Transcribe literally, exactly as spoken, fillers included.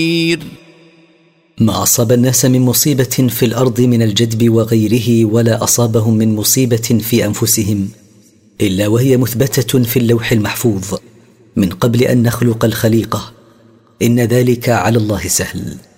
ما أصاب الناس من مصيبة في الأرض من الجدب وغيره ولا أصابهم من مصيبة في أنفسهم إلا وهي مثبتة في اللوح المحفوظ من قبل أن نخلق الخليقة، إن ذلك على الله سهل.